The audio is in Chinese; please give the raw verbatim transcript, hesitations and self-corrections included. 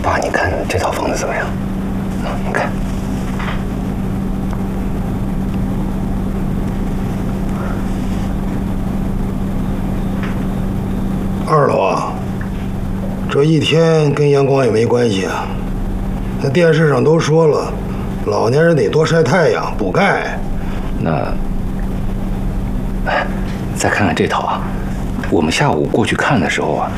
爸，你看这套房子怎么样？你看。 二老啊，这一天跟阳光也没关系啊。那电视上都说了，老年人得多晒太阳，补钙。 那，哎，再看看这套啊，我们下午过去看的时候啊，